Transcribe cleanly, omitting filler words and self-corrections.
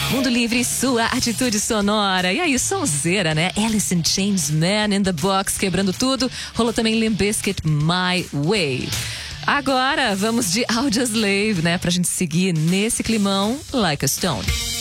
Mundo Livre, sua atitude sonora. E aí, sonzeira, né? Alice in Chains, Man in the Box, quebrando tudo. Rolou também Limp Bizkit, My Way. Agora, vamos de Audioslave, né? Pra gente seguir nesse climão, Like a Stone.